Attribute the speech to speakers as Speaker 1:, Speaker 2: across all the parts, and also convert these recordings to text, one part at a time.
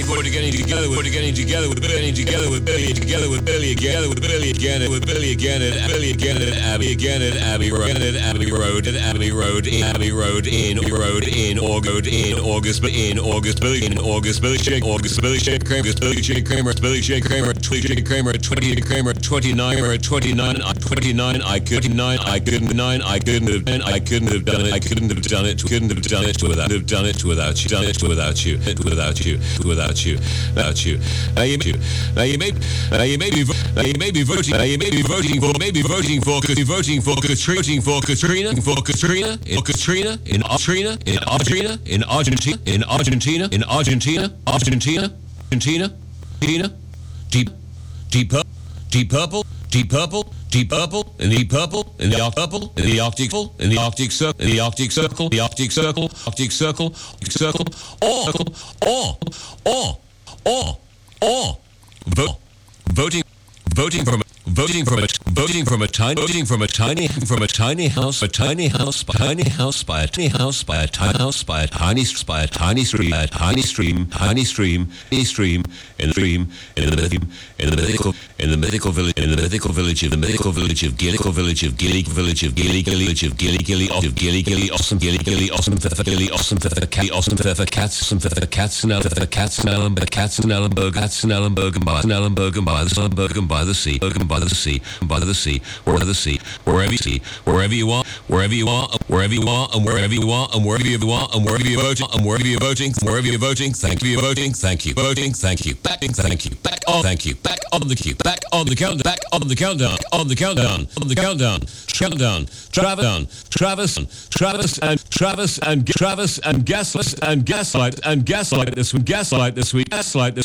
Speaker 1: getting together with Billy again, with Billy again, at Abbey again, at Abbey Road, in August, Billy Shake Kramer, 29, I couldn't have done it without you. Now you may be voting for Katrina in Argentina, Deep Purple, in the Arctic Circle, voting from a tiny house by a tiny stream in the mythical village of Gilly, awesome for cats and Ellenberg by the sea, wherever you are, thank you. Back on the countdown. Travis and Gaslight this week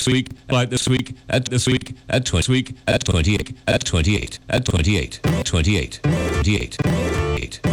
Speaker 1: at 28.